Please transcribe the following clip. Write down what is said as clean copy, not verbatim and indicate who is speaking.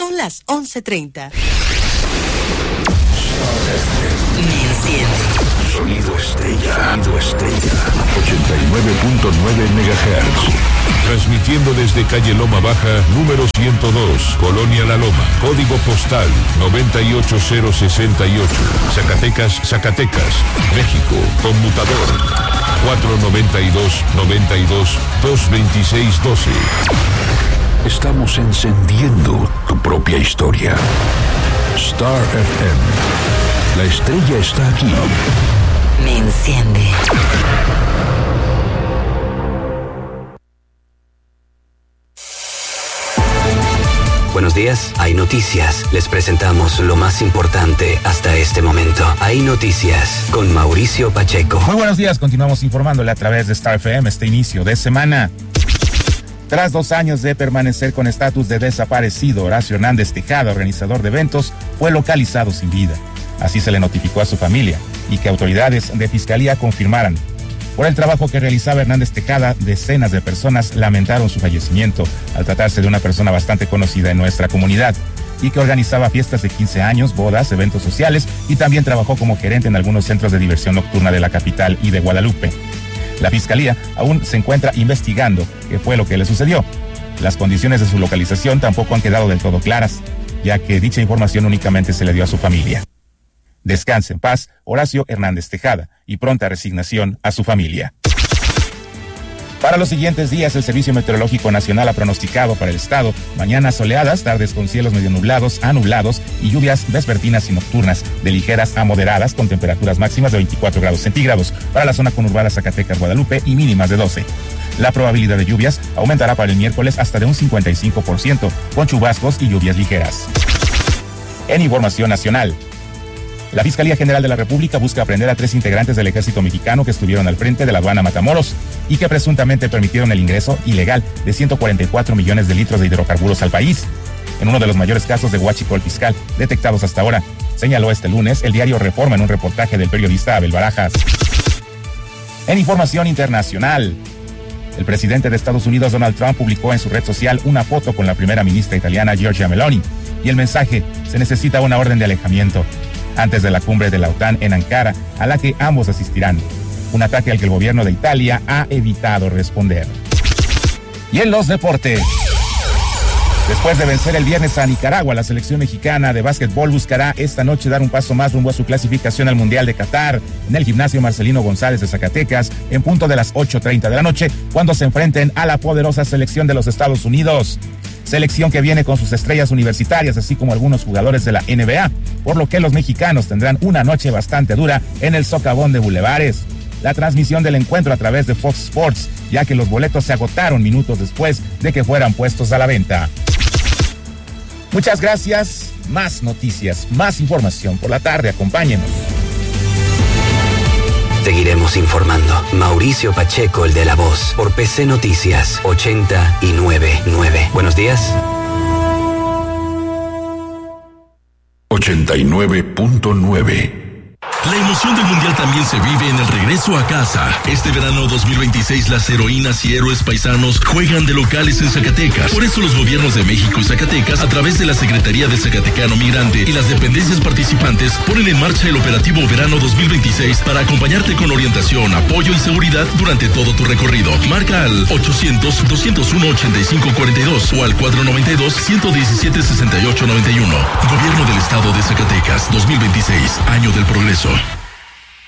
Speaker 1: Son las 11:30.
Speaker 2: Me enciende.
Speaker 3: Sonido Estrella. 89.9 MHz.
Speaker 4: Transmitiendo desde calle Loma Baja, número 102, Colonia La Loma. Código postal 98068. Zacatecas, México. Conmutador 492-92-226-12.
Speaker 3: Estamos encendiendo tu propia historia. Star FM. La estrella está aquí.
Speaker 2: Me enciende.
Speaker 5: Buenos días, hay noticias. Les presentamos lo más importante hasta este momento. Hay noticias con Mauricio Pacheco.
Speaker 6: Muy buenos días, continuamos informándole a través de Star FM este inicio de semana. Tras 2 años de permanecer con estatus de desaparecido, Horacio Hernández Tejada, organizador de eventos, fue localizado sin vida. Así se le notificó a su familia y que autoridades de fiscalía confirmaran. Por el trabajo que realizaba Hernández Tejada, decenas de personas lamentaron su fallecimiento al tratarse de una persona bastante conocida en nuestra comunidad y que organizaba fiestas de 15 años, bodas, eventos sociales y también trabajó como gerente en algunos centros de diversión nocturna de la capital y de Guadalupe. La fiscalía aún se encuentra investigando qué fue lo que le sucedió. Las condiciones de su localización tampoco han quedado del todo claras, ya que dicha información únicamente se le dio a su familia. Descanse en paz, Horacio Hernández Tejada, y pronta resignación a su familia. Para los siguientes días, el Servicio Meteorológico Nacional ha pronosticado para el estado mañanas soleadas, tardes con cielos medio nublados a nublados y lluvias vespertinas y nocturnas de ligeras a moderadas con temperaturas máximas de 24 grados centígrados para la zona conurbada Zacatecas, Guadalupe y mínimas de 12. La probabilidad de lluvias aumentará para el miércoles hasta de un 55%, con chubascos y lluvias ligeras. En información nacional, la Fiscalía General de la República busca aprehender a 3 integrantes del ejército mexicano que estuvieron al frente de la aduana Matamoros y que presuntamente permitieron el ingreso ilegal de 144 millones de litros de hidrocarburos al país. En uno de los mayores casos de huachicol fiscal detectados hasta ahora, señaló este lunes el diario Reforma en un reportaje del periodista Abel Barajas. En información internacional, el presidente de Estados Unidos, Donald Trump, publicó en su red social una foto con la primera ministra italiana, Giorgia Meloni, y el mensaje: se necesita una orden de alejamiento, antes de la cumbre de la OTAN en Ankara, a la que ambos asistirán. Un ataque al que el gobierno de Italia ha evitado responder. Y en los deportes, después de vencer el viernes a Nicaragua, la selección mexicana de básquetbol buscará esta noche dar un paso más rumbo a su clasificación al Mundial de Qatar en el gimnasio Marcelino González de Zacatecas en punto de las 8:30 de la noche, cuando se enfrenten a la poderosa selección de los Estados Unidos. Selección que viene con sus estrellas universitarias, así como algunos jugadores de la NBA, por lo que los mexicanos tendrán una noche bastante dura en el socavón de Bulevares. La transmisión del encuentro a través de Fox Sports, ya que los boletos se agotaron minutos después de que fueran puestos a la venta. Muchas gracias. Más noticias, más información por la tarde. Acompáñenos.
Speaker 5: Seguiremos informando. Mauricio Pacheco, el de La Voz, por PC Noticias 89.9. Buenos días.
Speaker 3: 89.9.
Speaker 7: La emoción del Mundial también se vive en el regreso a casa. Este verano 2026 las heroínas y héroes paisanos juegan de locales en Zacatecas. Por eso los gobiernos de México y Zacatecas, a través de la Secretaría del Zacatecano Migrante y las dependencias participantes, ponen en marcha el operativo Verano 2026 para acompañarte con orientación, apoyo y seguridad durante todo tu recorrido. Marca al 800-201-8542 o al 492-117-6891. Gobierno del Estado de Zacatecas 2026, Año del Progreso.